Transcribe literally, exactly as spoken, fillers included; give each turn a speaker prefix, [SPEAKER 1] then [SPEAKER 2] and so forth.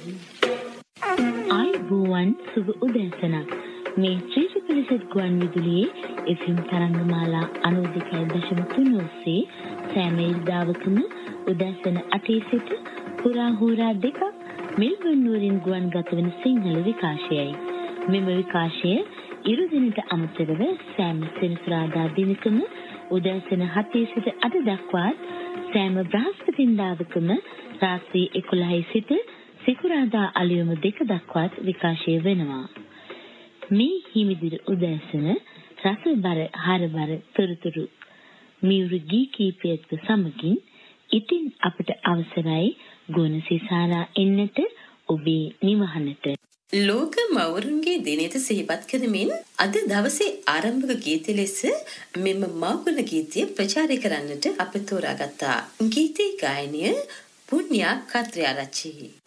[SPEAKER 1] ආයුබෝවන් සුබ උදෑසනක්. මේ ශ්‍රී පරිසත් ගුවන් විදුලියේ එෆ් එම් තරංගමාලා අනූ දෙකයි දශම තුන ඔස්සේ සෑම ඉරිදාවකම උදෑසන අටේ සිට පුරා හෝරා දෙකක් මෙල්බන් නුවරින් ගුවන් ගතවන සිංහල විකාශයයි. මෙම විකාශය ඉරු දිනට අමතරව සෑම සෙනසුරාදා දිනකම උදෑසන හතේ සිට අට දක්වාත් සෑම බ්‍රහස්පතින්දාවකම රාත්‍රී එකොළහයි සිට සිකුරාදා අලුයම දෙක දක්වාත් විකාශය වෙනවා. මේ හිමිදිරි උදෑසන රසබර හරබර තොරතුරු මියුරු ගී කීපයක සමගින් ඉතින් අපට අවසරයි ගුණසිසාරා එන්නට ඔබේ නිවහනට.
[SPEAKER 2] ලෝක මවුරුන්ගේ දිනයට සිහිපත් කරමින් අද දවසේ ආරම්භක ගීතය ලෙස මෙම මව්ගුණ ගීතය ප්‍රචාරය කරන්නට අප තෝරාගත්තා. ගීතේ ගායනය පුණ්‍යා කත්‍රාරච්චි.